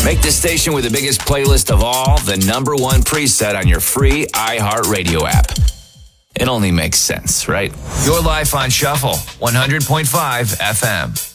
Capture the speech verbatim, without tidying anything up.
Make the station with the biggest playlist of all the number one preset on your free iHeartRadio app. It only makes sense, right? Your life on Shuffle, one hundred point five F M.